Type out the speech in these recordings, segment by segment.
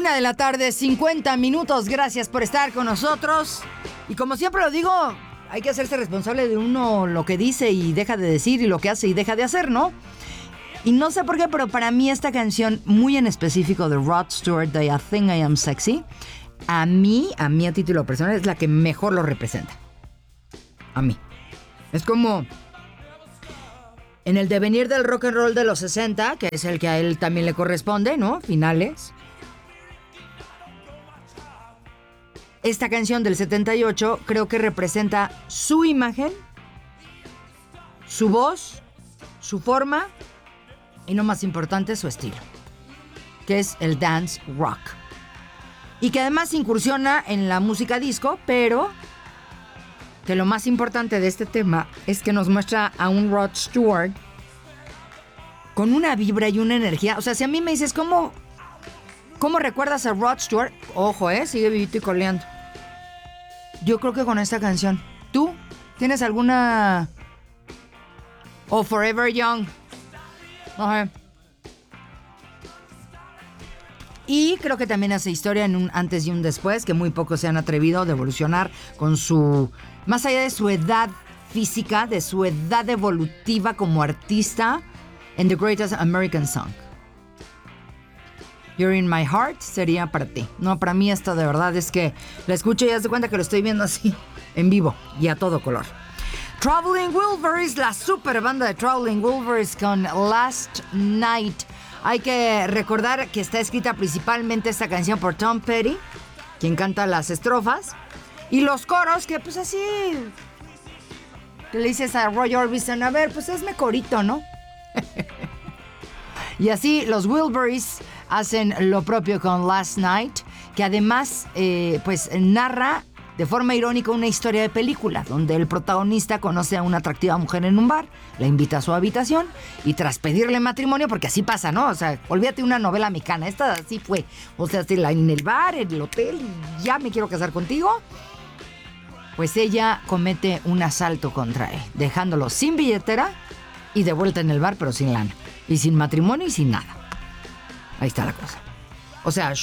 1:50 p.m. Gracias por estar con nosotros. Y como siempre lo digo, hay que hacerse responsable de uno lo que dice y deja de decir y lo que hace y deja de hacer, ¿no? Y no sé por qué, pero para mí esta canción, muy en específico de Rod Stewart, de I Think I Am Sexy, a mí a título personal, es la que mejor lo representa. A mí. Es como en el devenir del rock and roll de los 60, que es el que a él también le corresponde, ¿no? Finales. Esta canción del 78 creo que representa su imagen, su voz, su forma y, no más importante, su estilo, que es el dance rock. Y que además incursiona en la música disco, pero que lo más importante de este tema es que nos muestra a un Rod Stewart con una vibra y una energía. O sea, si a mí me dices, ¿cómo recuerdas a Rod Stewart? Ojo, sigue vivito y coleando. Yo creo que con esta canción. ¿Tú tienes alguna? O Forever Young. Okay. Y creo que también hace historia en un antes y un después, que muy pocos se han atrevido a evolucionar con su... Más allá de su edad física, de su edad evolutiva como artista, en The Greatest American Song. You're in My Heart sería para ti. No, para mí esto de verdad es que la escucho y haz de cuenta que lo estoy viendo así, en vivo y a todo color. Traveling Wilburys, la super banda de Traveling Wilburys con Last Night. Hay que recordar que está escrita principalmente esta canción por Tom Petty, quien canta las estrofas, y los coros que pues así, que le dices a Roy Orbison, a ver, pues hazme corito, ¿no? Y así los Wilburys hacen lo propio con Last Night, que además pues narra de forma irónica una historia de película, donde el protagonista conoce a una atractiva mujer en un bar, la invita a su habitación y tras pedirle matrimonio, porque así pasa, ¿no? O sea, olvídate una novela mexicana, esta así fue. O sea, en el bar, en el hotel, ya me quiero casar contigo. Pues ella comete un asalto contra él, dejándolo sin billetera y de vuelta en el bar, pero sin lana. Y sin matrimonio y sin nada. Ahí está la cosa. O sea,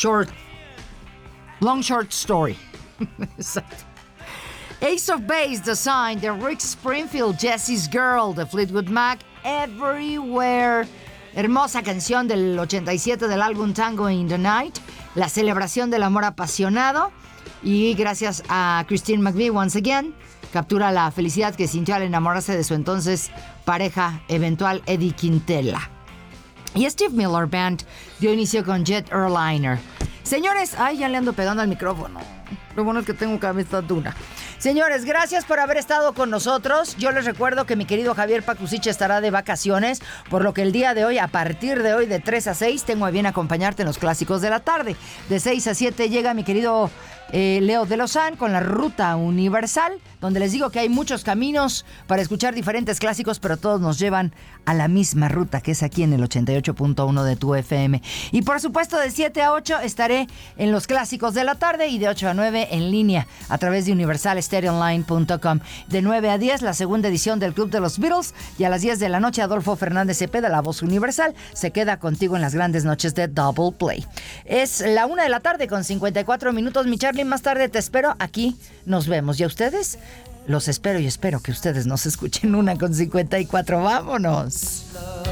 long short story. Exacto. Ace of Base, The Sign, de Rick Springfield, Jesse's Girl, de Fleetwood Mac, Everywhere. Hermosa canción del 87 del álbum Tango in the Night. La celebración del amor apasionado. Y gracias a Christine McVie, once again, captura la felicidad que sintió al enamorarse de su entonces pareja eventual Eddie Quintela. Y Steve Miller Band dio inicio con Jet Airliner. Señores, ya le ando pegando al micrófono. Lo bueno es que tengo cabeza dura. Señores, gracias por haber estado con nosotros. Yo les recuerdo que mi querido Javier Pacusiche estará de vacaciones, por lo que el día de hoy, a partir de hoy, de 3 a 6, tengo a bien acompañarte en los clásicos de la tarde. De 6 a 7 llega mi querido Leo de Lozán con la Ruta Universal, donde les digo que hay muchos caminos para escuchar diferentes clásicos, pero todos nos llevan a la misma ruta, que es aquí en el 88.1 de tu FM. Y por supuesto, de 7 a 8 estaré en los clásicos de la tarde y de 8 a 9 en línea a través de universalstereoonline.com. De 9 a 10 la segunda edición del Club de los Beatles, y a las 10 de la noche Adolfo Fernández Cepeda, la voz universal, se queda contigo en las grandes noches de Double Play. Es la 1 de la tarde con 54 minutos, mi Charlie. Más tarde te espero, aquí nos vemos. Y a ustedes los espero y espero que ustedes nos escuchen 1:54. ¡Vámonos!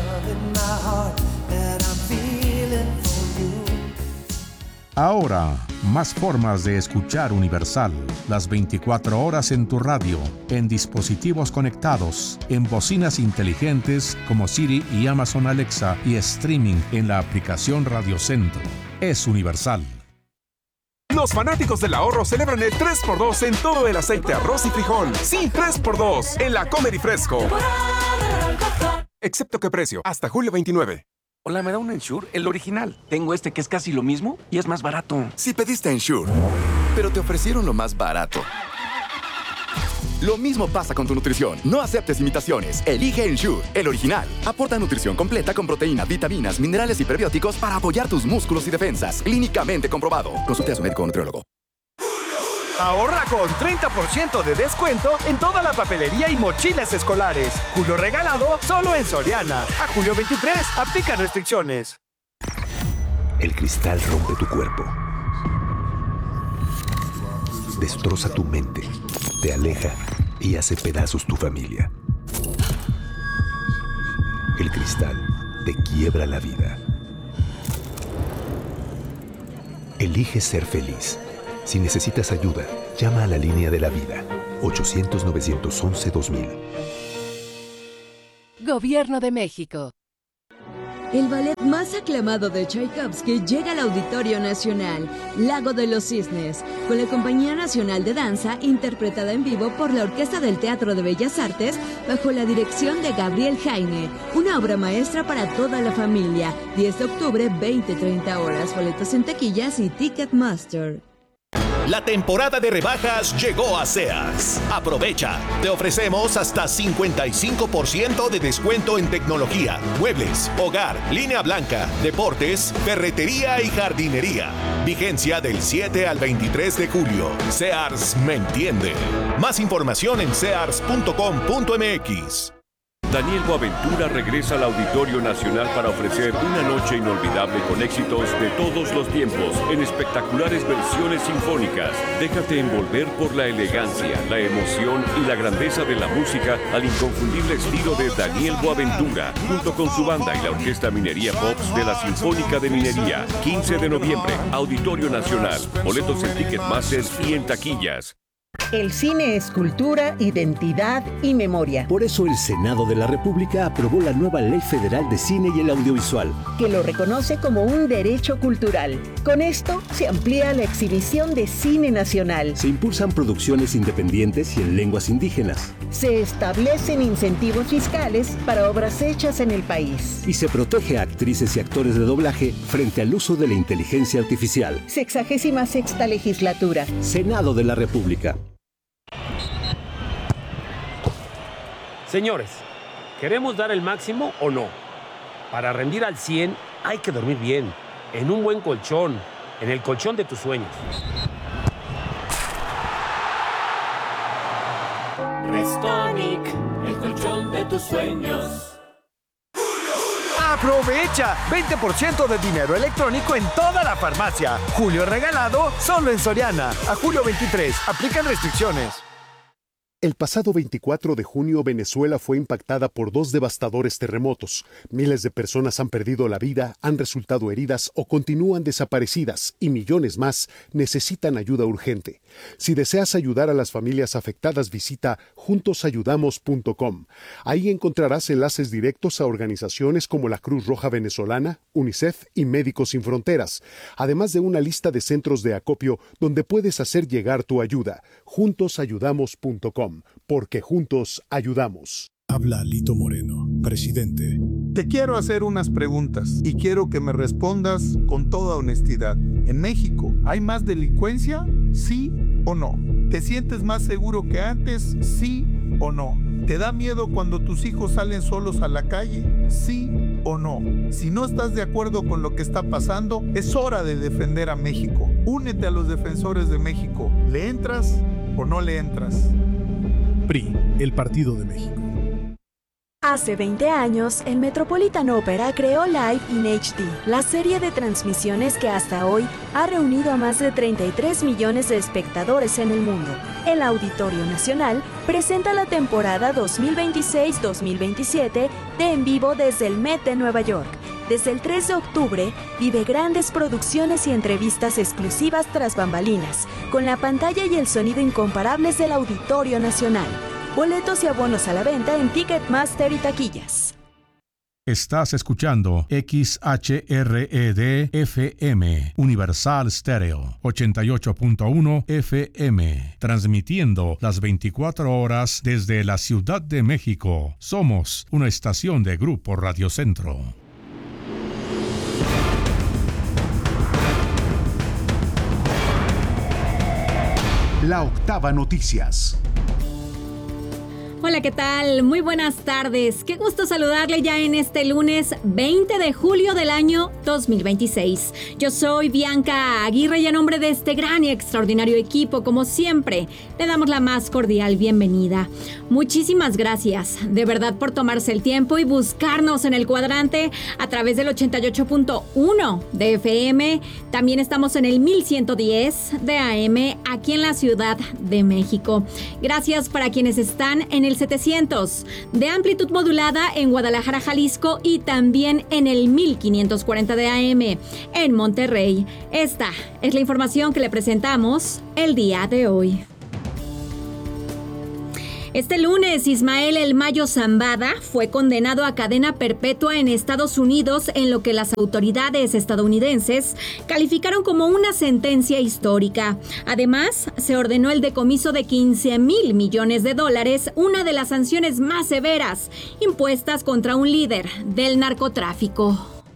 Ahora, más formas de escuchar Universal. Las 24 horas en tu radio, en dispositivos conectados, en bocinas inteligentes como Siri y Amazon Alexa, y streaming en la aplicación Radio Centro. Es Universal. Los fanáticos del ahorro celebran el 3x2 en todo el aceite, arroz y frijol. Sí, 3x2 en la Comer y Fresco. Excepto que precio, hasta julio 29. Hola, ¿me da un Ensure? El original. Tengo este que es casi lo mismo y es más barato. Si pediste Ensure, pero te ofrecieron lo más barato. Lo mismo pasa con tu nutrición. No aceptes imitaciones. Elige Ensure, el original. Aporta nutrición completa con proteínas, vitaminas, minerales y prebióticos para apoyar tus músculos y defensas. Clínicamente comprobado. Consulte a su médico o nutriólogo. Ahorra con 30% de descuento en toda la papelería y mochilas escolares. Julio regalado solo en Soriana. A julio 23, aplica restricciones. El cristal rompe tu cuerpo. Destroza tu mente, te aleja y hace pedazos tu familia. El cristal te quiebra la vida. Elige ser feliz. Si necesitas ayuda, llama a la línea de la vida. 800-911-2000. Gobierno de México. El ballet más aclamado de Tchaikovsky llega al Auditorio Nacional, Lago de los Cisnes, con la Compañía Nacional de Danza, interpretada en vivo por la Orquesta del Teatro de Bellas Artes, bajo la dirección de Gabriel Jaime. Una obra maestra para toda la familia. 10 de octubre, 20-30 horas. Boletos en taquillas y Ticketmaster. La temporada de rebajas llegó a Sears. Aprovecha. Te ofrecemos hasta 55% de descuento en tecnología, muebles, hogar, línea blanca, deportes, ferretería y jardinería. Vigencia del 7 al 23 de julio. Sears me entiende. Más información en sears.com.mx. Daniel Boaventura regresa al Auditorio Nacional para ofrecer una noche inolvidable con éxitos de todos los tiempos en espectaculares versiones sinfónicas. Déjate envolver por la elegancia, la emoción y la grandeza de la música al inconfundible estilo de Daniel Boaventura, junto con su banda y la Orquesta Minería Pops de la Sinfónica de Minería. 15 de noviembre, Auditorio Nacional. Boletos en Ticketmaster y en taquillas. El cine es cultura, identidad y memoria. Por eso el Senado de la República aprobó la nueva Ley Federal de Cine y el Audiovisual, que lo reconoce como un derecho cultural. Con esto se amplía la exhibición de cine nacional. Se impulsan producciones independientes y en lenguas indígenas. Se establecen incentivos fiscales para obras hechas en el país. Y se protege a actrices y actores de doblaje frente al uso de la inteligencia artificial. 66ª legislatura. Senado de la República. Señores, ¿queremos dar el máximo o no? Para rendir al 100 hay que dormir bien, en un buen colchón, en el colchón de tus sueños. Restonic, el colchón de tus sueños. ¡Aprovecha! 20% de dinero electrónico en toda la farmacia. Julio regalado solo en Soriana. A julio 23. Aplican restricciones. El pasado 24 de junio, Venezuela fue impactada por 2 devastadores terremotos. Miles de personas han perdido la vida, han resultado heridas o continúan desaparecidas y millones más necesitan ayuda urgente. Si deseas ayudar a las familias afectadas, visita juntosayudamos.com. Ahí encontrarás enlaces directos a organizaciones como la Cruz Roja Venezolana, UNICEF y Médicos Sin Fronteras, además de una lista de centros de acopio donde puedes hacer llegar tu ayuda. juntosayudamos.com. Porque juntos ayudamos. Habla Lito Moreno, presidente. Te quiero hacer unas preguntas y quiero que me respondas con toda honestidad. ¿En México hay más delincuencia? ¿Sí o no? ¿Te sientes más seguro que antes? ¿Sí o no? ¿Te da miedo cuando tus hijos salen solos a la calle? ¿Sí o no? Si no estás de acuerdo con lo que está pasando, es hora de defender a México. Únete a los defensores de México. ¿Le entras o no le entras? PRI, el Partido de México. Hace 20 años, el Metropolitan Opera creó Live in HD, la serie de transmisiones que hasta hoy ha reunido a más de 33 millones de espectadores en el mundo. El Auditorio Nacional presenta la temporada 2026-2027 de En Vivo desde el Met de Nueva York. Desde el 3 de octubre, vive grandes producciones y entrevistas exclusivas tras bambalinas, con la pantalla y el sonido incomparables del Auditorio Nacional. Boletos y abonos a la venta en Ticketmaster y taquillas. Estás escuchando XHRED FM, Universal Stereo, 88.1 FM, transmitiendo las 24 horas desde la Ciudad de México. Somos una estación de Grupo Radio Centro. La Octava Noticias. Hola, ¿qué tal? Muy buenas tardes. Qué gusto saludarle ya en este lunes 20 de julio del año 2026. Yo soy Bianca Aguirre y a nombre de este gran y extraordinario equipo, como siempre, le damos la más cordial bienvenida. Muchísimas gracias, de verdad, por tomarse el tiempo y buscarnos en el cuadrante a través del 88.1 de FM. También estamos en el 1110 de AM aquí en la Ciudad de México. Gracias para quienes están en el 700 de amplitud modulada en Guadalajara, Jalisco, y también en el 1540 de AM en Monterrey. Esta es la información que le presentamos el día de hoy. Este lunes, Ismael El Mayo Zambada fue condenado a cadena perpetua en Estados Unidos en lo que las autoridades estadounidenses calificaron como una sentencia histórica. Además, se ordenó el decomiso de $15,000 millones, una de las sanciones más severas impuestas contra un líder del narcotráfico.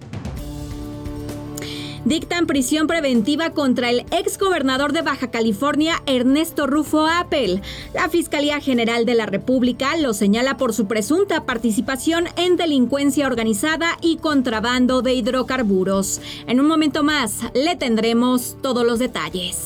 Dictan prisión preventiva contra el exgobernador de Baja California, Ernesto Rufo Appel. La Fiscalía General de la República lo señala por su presunta participación en delincuencia organizada y contrabando de hidrocarburos. En un momento más le tendremos todos los detalles.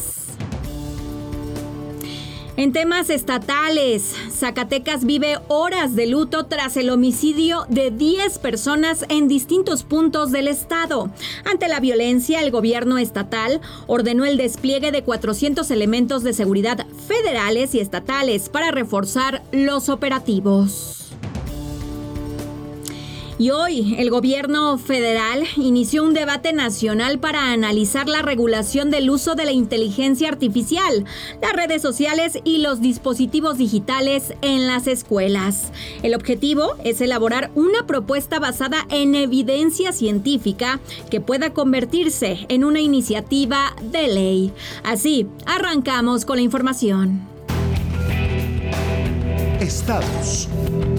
En temas estatales, Zacatecas vive horas de luto tras el homicidio de 10 personas en distintos puntos del estado. Ante la violencia, el gobierno estatal ordenó el despliegue de 400 elementos de seguridad federales y estatales para reforzar los operativos. Y hoy el gobierno federal inició un debate nacional para analizar la regulación del uso de la inteligencia artificial, las redes sociales y los dispositivos digitales en las escuelas. El objetivo es elaborar una propuesta basada en evidencia científica que pueda convertirse en una iniciativa de ley. Así, arrancamos con la información. Estados.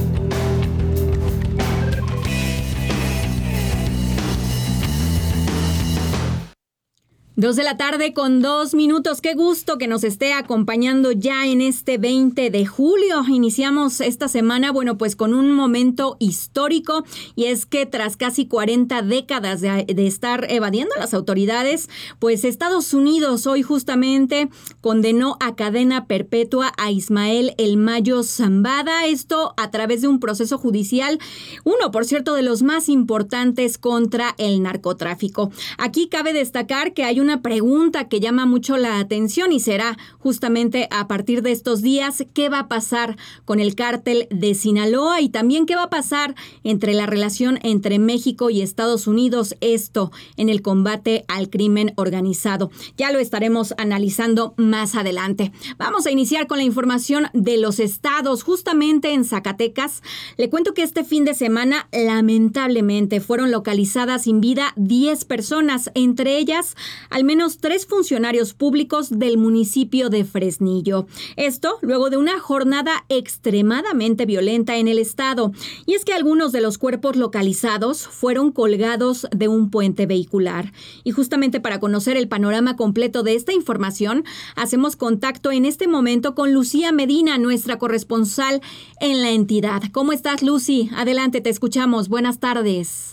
2 de la tarde con 2 minutos. Qué gusto que nos esté acompañando ya en este 20 de julio. Iniciamos esta semana, pues con un momento histórico, y es que tras casi 40 décadas de estar evadiendo a las autoridades, pues Estados Unidos hoy justamente condenó a cadena perpetua a Ismael El Mayo Zambada. Esto a través de un proceso judicial, uno, por cierto, de los más importantes contra el narcotráfico. Aquí cabe destacar que hay una pregunta que llama mucho la atención y será justamente a partir de estos días: ¿qué va a pasar con el cártel de Sinaloa? Y también ¿qué va a pasar entre la relación entre México y Estados Unidos? Esto en el combate al crimen organizado. Ya lo estaremos analizando más adelante. Vamos a iniciar con la información de los estados. Justamente en Zacatecas, le cuento que este fin de semana lamentablemente fueron localizadas sin vida 10 personas, entre ellas al menos 3 funcionarios públicos del municipio de Fresnillo. Esto luego de una jornada extremadamente violenta en el estado. Y es que algunos de los cuerpos localizados fueron colgados de un puente vehicular. Y justamente para conocer el panorama completo de esta información, hacemos contacto en este momento con Lucía Medina, nuestra corresponsal en la entidad. ¿Cómo estás, Lucy? Adelante, te escuchamos. Buenas tardes.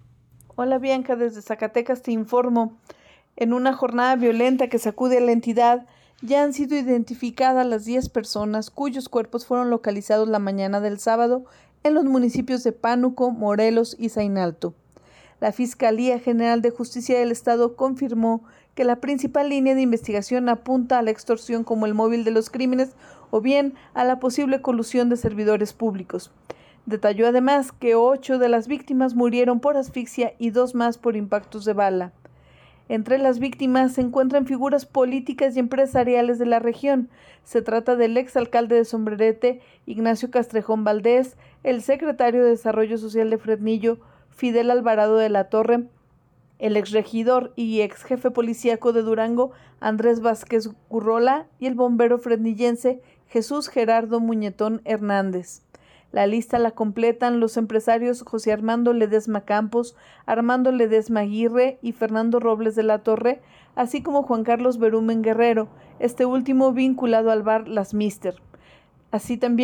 Hola, Bianca, desde Zacatecas te informo. En una jornada violenta que sacude a la entidad, ya han sido identificadas las 10 personas cuyos cuerpos fueron localizados la mañana del sábado en los municipios de Pánuco, Morelos y Zainalto. La Fiscalía General de Justicia del Estado confirmó que la principal línea de investigación apunta a la extorsión como el móvil de los crímenes o bien a la posible colusión de servidores públicos. Detalló además que 8 de las víctimas murieron por asfixia y 2 más por impactos de bala. Entre las víctimas se encuentran figuras políticas y empresariales de la región. Se trata del exalcalde de Sombrerete, Ignacio Castrejón Valdés, el secretario de Desarrollo Social de Fresnillo, Fidel Alvarado de la Torre, el exregidor y exjefe policíaco de Durango, Andrés Vázquez Gurrola, y el bombero fresnillense Jesús Gerardo Muñetón Hernández. La lista la completan los empresarios José Armando Ledesma Campos, Armando Ledesma Aguirre y Fernando Robles de la Torre, así como Juan Carlos Berumen Guerrero, este último vinculado al bar Las Mister. Así también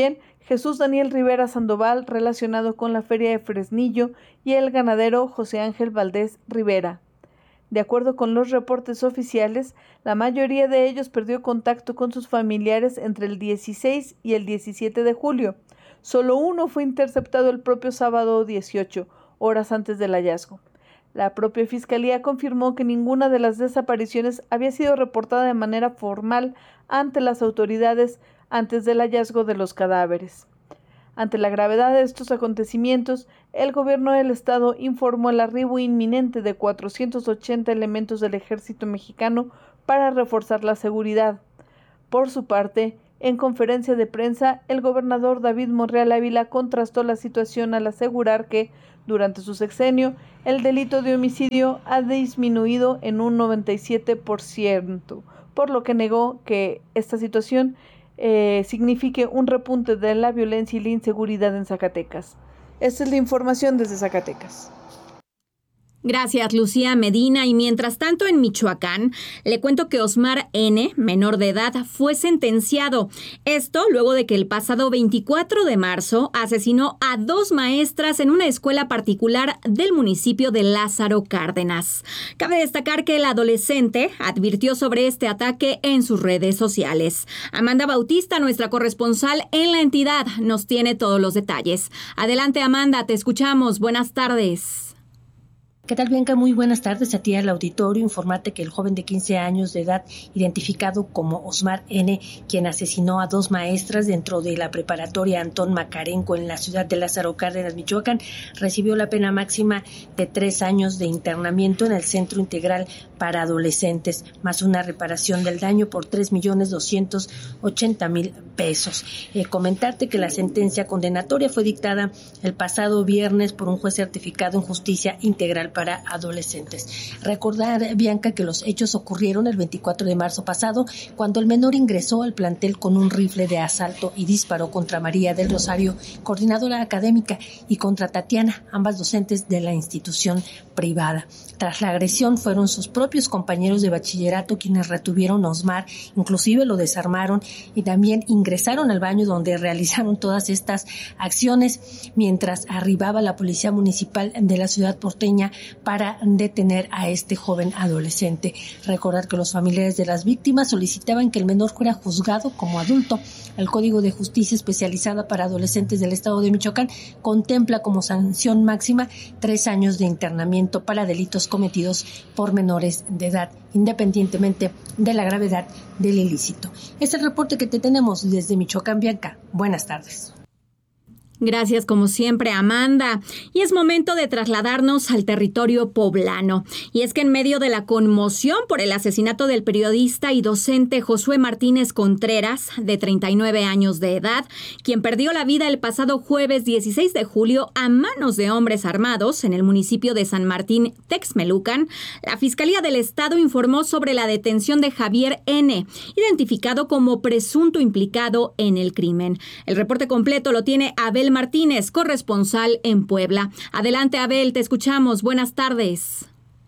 Jesús Daniel Rivera Sandoval, relacionado con la Feria de Fresnillo, y el ganadero José Ángel Valdés Rivera. De acuerdo con los reportes oficiales, la mayoría de ellos perdió contacto con sus familiares entre el 16 y el 17 de julio. Solo uno fue interceptado el propio sábado 18, horas antes del hallazgo. La propia Fiscalía confirmó que ninguna de las desapariciones había sido reportada de manera formal ante las autoridades antes del hallazgo de los cadáveres. Ante la gravedad de estos acontecimientos, el gobierno del estado informó el arribo inminente de 480 elementos del ejército mexicano para reforzar la seguridad. Por su parte, en conferencia de prensa, el gobernador David Monreal Ávila contrastó la situación al asegurar que, durante su sexenio, el delito de homicidio ha disminuido en un 97%, por lo que negó que esta situación signifique un repunte de la violencia y la inseguridad en Zacatecas. Esta es la información desde Zacatecas. Gracias, Lucía Medina. Y mientras tanto, en Michoacán, le cuento que Osmar N., menor de edad, fue sentenciado. Esto luego de que el pasado 24 de marzo asesinó a 2 maestras en una escuela particular del municipio de Lázaro Cárdenas. Cabe destacar que el adolescente advirtió sobre este ataque en sus redes sociales. Amanda Bautista, nuestra corresponsal en la entidad, nos tiene todos los detalles. Adelante, Amanda, te escuchamos. Buenas tardes. ¿Qué tal, Bianca? Muy buenas tardes a ti al auditorio. Informarte que el joven de 15 años de edad, identificado como Osmar N., quien asesinó a 2 maestras dentro de la preparatoria Antón Macarenco en la ciudad de Lázaro Cárdenas, Michoacán, recibió la pena máxima de 3 años de internamiento en el Centro Integral para Adolescentes, más una reparación del daño por 3,280,000 pesos. Comentarte que la sentencia condenatoria fue dictada el pasado viernes por un juez certificado en justicia integral para adolescentes. Recordar, Bianca, que los hechos ocurrieron el 24 de marzo pasado, cuando el menor ingresó al plantel con un rifle de asalto y disparó contra María del Rosario, coordinadora académica, y contra Tatiana, ambas docentes de la institución privada. Tras la agresión, fueron sus propios compañeros de bachillerato quienes retuvieron a Osmar, inclusive lo desarmaron y también ingresaron al baño donde realizaron todas estas acciones, mientras arribaba la policía municipal de la ciudad porteña para detener a este joven adolescente. Recordar que los familiares de las víctimas solicitaban que el menor fuera juzgado como adulto. El Código de Justicia Especializada para Adolescentes del Estado de Michoacán contempla como sanción máxima 3 años de internamiento para delitos cometidos por menores de edad, independientemente de la gravedad del ilícito. Es el reporte que te tenemos desde Michoacán, Bianca. Buenas tardes. Gracias, como siempre, Amanda. Y es momento de trasladarnos al territorio poblano. Y es que en medio de la conmoción por el asesinato del periodista y docente Josué Martínez Contreras, de 39 años de edad, quien perdió la vida el pasado jueves 16 de julio a manos de hombres armados en el municipio de San Martín, Texmelucan, la Fiscalía del Estado informó sobre la detención de Javier N., identificado como presunto implicado en el crimen. El reporte completo lo tiene Abel Martínez, corresponsal en Puebla. Adelante, Abel, te escuchamos. Buenas tardes.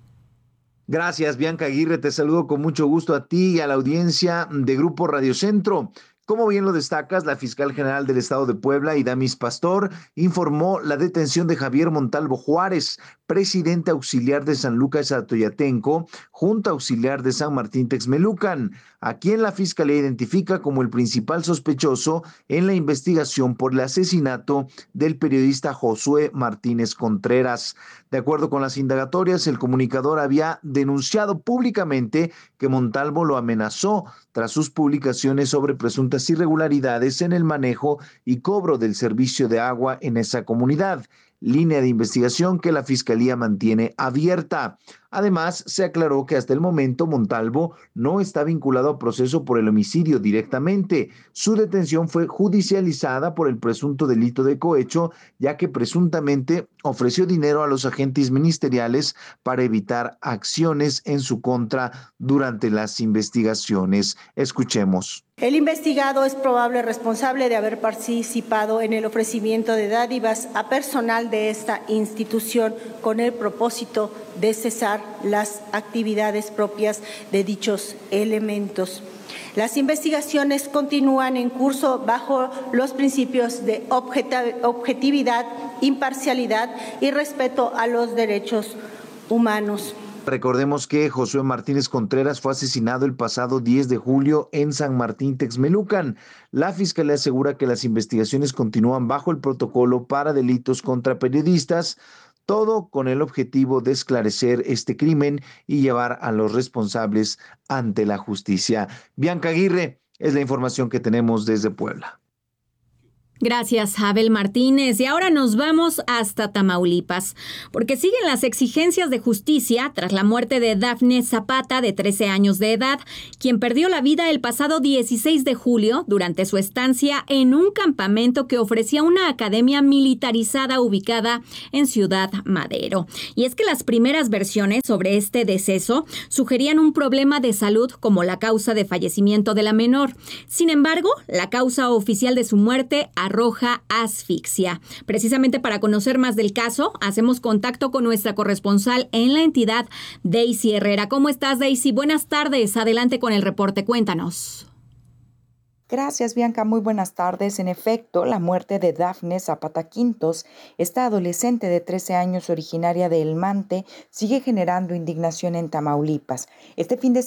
Gracias, Bianca Aguirre. Te saludo con mucho gusto a ti y a la audiencia de Grupo Radio Centro. Como bien lo destacas, la fiscal general del Estado de Puebla, Idamis Pastor, informó la detención de Javier Montalvo Juárez, presidente auxiliar de San Lucas Atoyatenco, junta auxiliar de San Martín Texmelucan, a quien la fiscalía identifica como el principal sospechoso en la investigación por el asesinato del periodista Josué Martínez Contreras. De acuerdo con las indagatorias, el comunicador había denunciado públicamente que Montalvo lo amenazó tras sus publicaciones sobre presuntas irregularidades en el manejo y cobro del servicio de agua en esa comunidad, línea de investigación que la Fiscalía mantiene abierta. Además, se aclaró que hasta el momento Montalvo no está vinculado a proceso por el homicidio directamente. Su detención fue judicializada por el presunto delito de cohecho, ya que presuntamente ofreció dinero a los agentes ministeriales para evitar acciones en su contra durante las investigaciones. Escuchemos. El investigado es probable responsable de haber participado en el ofrecimiento de dádivas a personal de esta institución con el propósito de cesar las actividades propias de dichos elementos. Las investigaciones continúan en curso bajo los principios de objetividad, imparcialidad y respeto a los derechos humanos. Recordemos que Josué Martínez Contreras fue asesinado el pasado 10 de julio en San Martín Texmelucan. La Fiscalía asegura que las investigaciones continúan bajo el protocolo para delitos contra periodistas, todo con el objetivo de esclarecer este crimen y llevar a los responsables ante la justicia. Bianca Aguirre, es la información que tenemos desde Puebla. Gracias, Abel Martínez. Y ahora nos vamos hasta Tamaulipas, porque siguen las exigencias de justicia tras la muerte de Dafne Zapata, de 13 años de edad, quien perdió la vida el pasado 16 de julio durante su estancia en un campamento que ofrecía una academia militarizada ubicada en Ciudad Madero. Y es que las primeras versiones sobre este deceso sugerían un problema de salud como la causa de fallecimiento de la menor. Sin embargo, la causa oficial de su muerte arroja asfixia. Precisamente para conocer más del caso, hacemos contacto con nuestra corresponsal en la entidad, Daisy Herrera. ¿Cómo estás, Daisy? Buenas tardes. Adelante con el reporte. Cuéntanos. Gracias, Bianca. Muy buenas tardes. En efecto, la muerte de Dafne Zapata Quintos, esta adolescente de 13 años originaria de El Mante, sigue generando indignación en Tamaulipas. Este fin de